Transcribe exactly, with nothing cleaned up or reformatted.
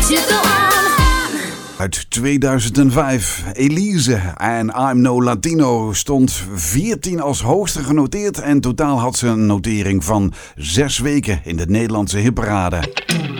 should go on. Uit tweeduizend vijf. Elise en I'm No Latino stond veertien als hoogste genoteerd. En totaal had ze een notering van zes weken in de Nederlandse hitparade.